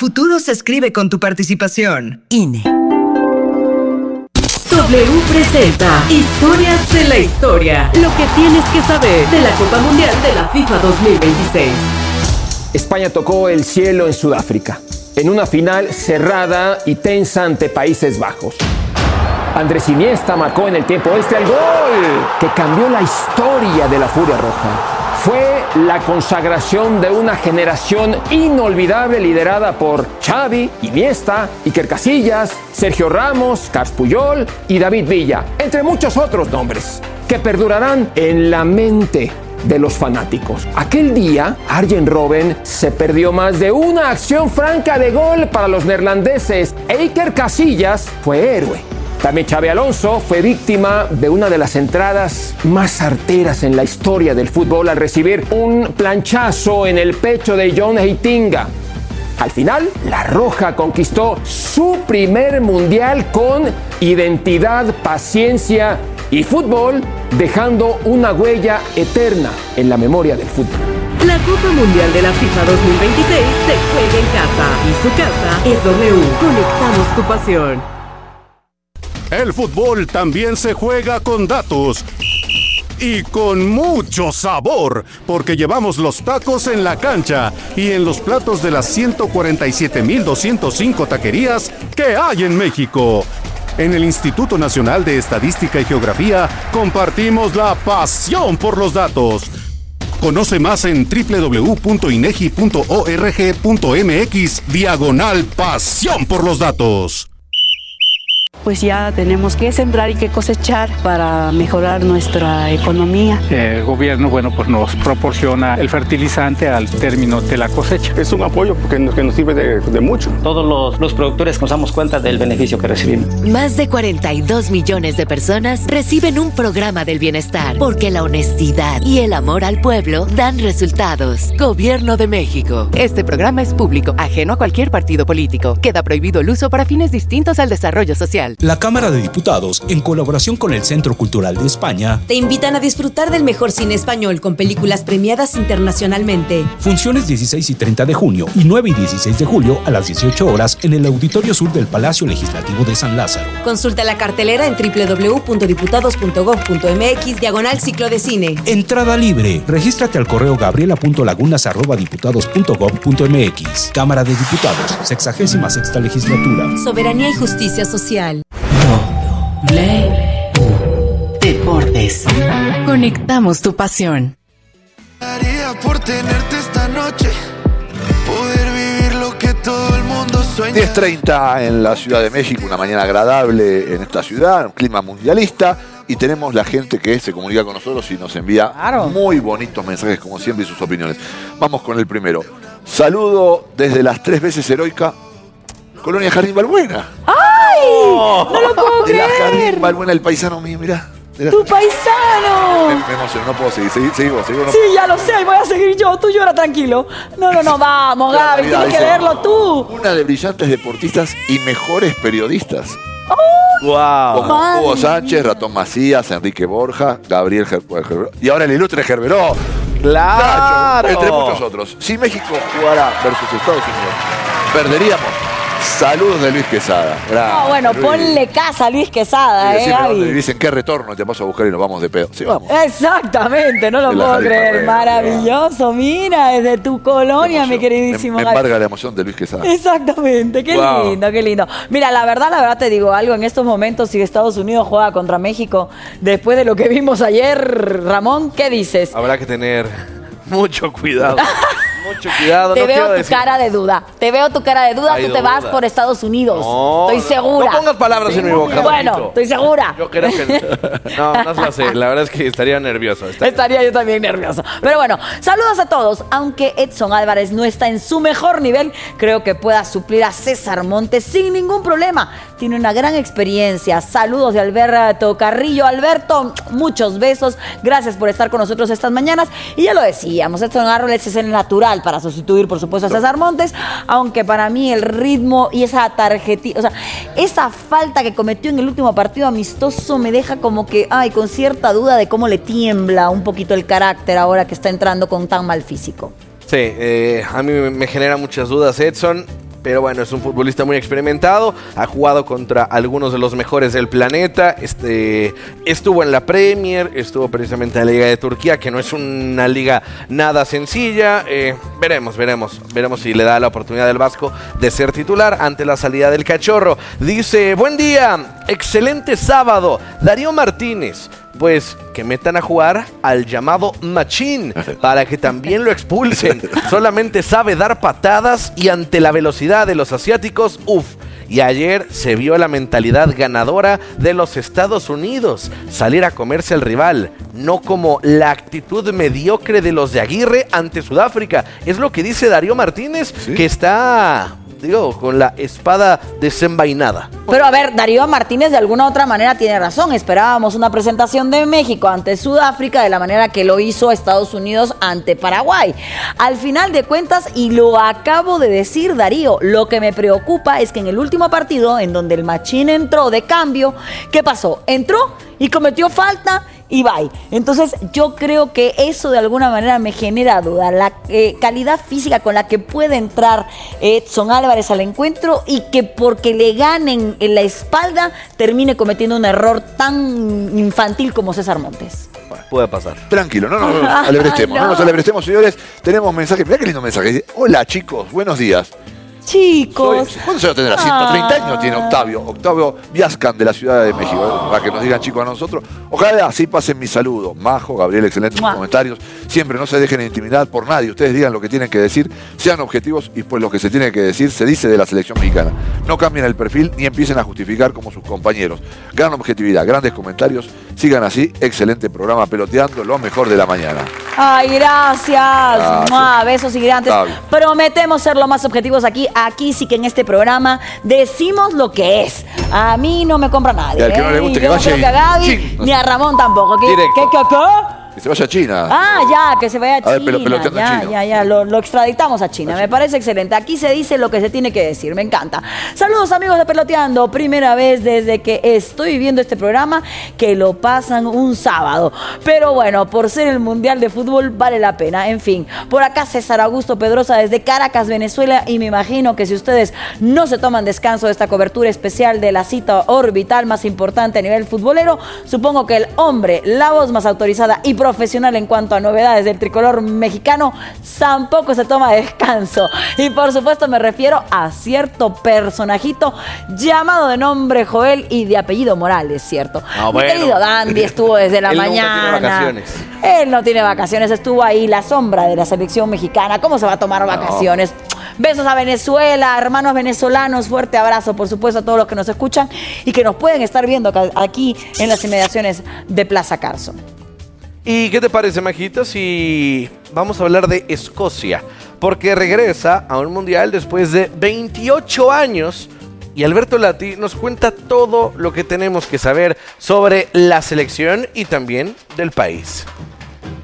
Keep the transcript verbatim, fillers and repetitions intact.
futuro se escribe con tu participación. I N E. W presenta Historias de la Historia. Lo que tienes que saber de la Copa Mundial de la FIFA dos mil veintiséis. España tocó el cielo en Sudáfrica, en una final cerrada y tensa ante Países Bajos. Andrés Iniesta marcó en el tiempo extra el gol que cambió la historia de la Furia Roja. Fue la consagración de una generación inolvidable liderada por Xavi, Iniesta, Iker Casillas, Sergio Ramos, Carles Puyol y David Villa, entre muchos otros nombres que perdurarán en la mente de los fanáticos. Aquel día, Arjen Robben se perdió más de una acción franca de gol para los neerlandeses e Iker Casillas fue héroe. También Xabi Alonso fue víctima de una de las entradas más certeras en la historia del fútbol al recibir un planchazo en el pecho de John Heitinga. Al final, la Roja conquistó su primer mundial con identidad, paciencia y fútbol, dejando una huella eterna en la memoria del fútbol. La Copa Mundial de la FIFA dos mil veintiséis se juega en casa y su casa es W. Conectamos tu pasión. El fútbol también se juega con datos y con mucho sabor, porque llevamos los tacos en la cancha y en los platos de las ciento cuarenta y siete mil doscientas cinco taquerías que hay en México. En el Instituto Nacional de Estadística y Geografía compartimos la pasión por los datos. Conoce más en doble u doble u doble u punto inegi punto org punto mx diagonal pasión por los datos. Pues ya tenemos que sembrar y que cosechar para mejorar nuestra economía. El gobierno, bueno, pues nos proporciona el fertilizante al término de la cosecha. Es un apoyo que nos, que nos sirve de, de mucho. Todos los, los productores nos damos cuenta del beneficio que recibimos. Más de cuarenta y dos millones de personas reciben un programa del bienestar, porque la honestidad y el amor al pueblo dan resultados. Gobierno de México. Este programa es público, ajeno a cualquier partido político. Queda prohibido el uso para fines distintos al desarrollo social. La Cámara de Diputados, en colaboración con el Centro Cultural de España, te invitan a disfrutar del mejor cine español con películas premiadas internacionalmente. Funciones dieciséis y treinta de junio y nueve y dieciséis de julio a las dieciocho horas en el Auditorio Sur del Palacio Legislativo de San Lázaro. Consulta la cartelera en doble u doble u doble u punto diputados punto gob punto mx diagonal ciclo de cine. Entrada libre. Regístrate al correo gabriela punto lagunas arroba diputados punto gob punto mx. Cámara de Diputados, sexagésima sexta legislatura. Soberanía y justicia social. Deportes. Conectamos tu pasión. Haría por tenerte esta noche, poder vivir lo que todo el mundo sueña. diez treinta en la Ciudad de México, una mañana agradable en esta ciudad, un clima mundialista. Y tenemos la gente que se comunica con nosotros y nos envía claro. muy bonitos mensajes, como siempre, y sus opiniones. Vamos con el primero. Saludo desde las tres veces heroica Colonia Jardín Balbuena. ¡Ay! Oh, no lo puedo de creer. La Jardín Balbuena, el paisano mío, mirá. ¡Tu paisano! Me, me emociono, no puedo seguir. Seguí, seguimos, seguimos. No. Sí, ya lo sé, voy a seguir yo. Tú llora tranquilo. No, no, no, vamos, Gaby, tienes que verlo tú. Una de brillantes deportistas y mejores periodistas. ¡Oh! Wow. Como Hugo Sánchez, Ratón Macías, Enrique Borja, Gabriel Gerberó y ahora el ilustre Gerberó. ¡Claro! Nacho, entre muchos otros. Si México jugara versus Estados Unidos, perderíamos. Saludos de Luis Quesada. Grande, no, bueno, Luis. ponle casa a Luis Quesada, sí, eh, Gaby. Y dicen, ¿qué retorno? Te paso a buscar y nos vamos de pedo. Sí, vamos. Exactamente, no lo puedo creer. Parrera, maravilloso, mira, desde tu colonia, mi queridísimo me, me Gaby. embarga la emoción de Luis Quesada. Exactamente, qué wow. lindo, qué lindo. Mira, la verdad, la verdad te digo algo, en estos momentos, si Estados Unidos juega contra México, después de lo que vimos ayer, Ramón, ¿qué dices? Habrá que tener mucho cuidado. Mucho cuidado. Te no veo tu decir... cara de duda. Te veo tu cara de duda. Tú te duda. vas por Estados Unidos. No, estoy segura. No pongas palabras sí, en mi boca. Bueno, bonito. estoy segura. Yo creo que no, no lo sé. La verdad es que estaría nervioso. Estaría, estaría yo también nervioso. Pero bueno, saludos a todos. Aunque Edson Álvarez no está en su mejor nivel, creo que pueda suplir a César Montes sin ningún problema. Tiene una gran experiencia. Saludos de Alberto Carrillo. Alberto, muchos besos. Gracias por estar con nosotros estas mañanas. Y ya lo decíamos, Edson Álvarez es el natural para sustituir, por supuesto, a César Montes, aunque para mí el ritmo y esa tarjetita, o sea, esa falta que cometió en el último partido amistoso me deja como que, ay, con cierta duda de cómo le tiembla un poquito el carácter ahora que está entrando con tan mal físico. Sí, eh, a mí me genera muchas dudas Edson. pero bueno, es un futbolista muy experimentado, ha jugado contra algunos de los mejores del planeta, este, estuvo en la Premier, estuvo precisamente en la Liga de Turquía, que no es una liga nada sencilla. Eh, veremos, veremos, veremos si le da la oportunidad del Vasco de ser titular ante la salida del Cachorro. Dice, buen día, excelente sábado, Darío Martínez. Pues que metan a jugar al llamado Machín para que también lo expulsen. Solamente sabe dar patadas y ante la velocidad de los asiáticos, uff. Y ayer se vio la mentalidad ganadora de los Estados Unidos, salir a comerse al rival, no como la actitud mediocre de los de Aguirre ante Sudáfrica. Es lo que dice Darío Martínez, ¿sí? Que está... digo, con la espada desenvainada. Pero a ver, Darío Martínez de alguna u otra manera tiene razón. Esperábamos una presentación de México ante Sudáfrica de la manera que lo hizo Estados Unidos ante Paraguay. Al final de cuentas, y lo acabo de decir, Darío, lo que me preocupa es que en el último partido, en donde el Machín entró de cambio, ¿qué pasó? Entró y cometió falta y bye. Entonces yo creo que eso de alguna manera me genera duda. La eh, calidad física con la que puede entrar Edson Álvarez al encuentro y que porque le ganen en la espalda termine cometiendo un error tan infantil como César Montes. Bueno, puede pasar. Tranquilo, no, no, no nos alebrestemos, no. no nos alebrestemos, señores. Tenemos mensaje, mirá qué lindo mensaje. Dice, hola chicos, buenos días. Chicos. Soy, ¿cuántos años tendrá? ciento treinta años tiene Octavio. Octavio Viascan de la Ciudad de México. ¿eh? Para que nos digan chicos a nosotros. Ojalá así pasen mi saludo. Majo, Gabriel, excelentes ¡Mua! Comentarios. Siempre no se dejen intimidar por nadie. Ustedes digan lo que tienen que decir. Sean objetivos y pues lo que se tiene que decir se dice de la selección mexicana. No cambien el perfil ni empiecen a justificar como sus compañeros. Gran objetividad, grandes comentarios. Sigan así. Excelente programa Peloteando, lo mejor de la mañana. Ay, gracias. gracias. Besos gigantes. Prometemos ser lo más objetivos aquí. Aquí sí que en este programa decimos lo que es. A mí no me compra nadie. Y al que no le guste, ¿eh? que Yo vaya no creo que a Gaby, sí, no ni sé. a Ramón tampoco. ¿Qué, Directo. ¿Qué, qué, qué? Que se vaya a China. Ah, ya, que se vaya a China. A ver, pelo- peloteando ya, chino. ya, ya, lo, lo extraditamos a China. Me parece excelente. Aquí se dice lo que se tiene que decir. Me encanta. Saludos, amigos de Peloteando. Primera vez desde que estoy viviendo este programa que lo pasan un sábado. Pero bueno, por ser el Mundial de Fútbol vale la pena. En fin, por acá César Augusto Pedrosa desde Caracas, Venezuela. Y me imagino que si ustedes no se toman descanso de esta cobertura especial de la cita orbital más importante a nivel futbolero, supongo que el hombre, la voz más autorizada y profesional en cuanto a novedades del tricolor mexicano, tampoco se toma descanso. Y por supuesto me refiero a cierto personajito llamado de nombre Joel y de apellido Morales, ¿cierto? Ah, Mi bueno. querido Dandy estuvo desde la Él nunca mañana. tiene vacaciones. Él no tiene vacaciones, estuvo ahí la sombra de la selección mexicana. ¿Cómo se va a tomar vacaciones? Besos a Venezuela, hermanos venezolanos, fuerte abrazo, por supuesto, a todos los que nos escuchan y que nos pueden estar viendo acá- aquí en las inmediaciones de Plaza Carson. ¿Y qué te parece, Majito, si vamos a hablar de Escocia? Porque regresa a un mundial después de veintiocho años y Alberto Lati nos cuenta todo lo que tenemos que saber sobre la selección y también del país.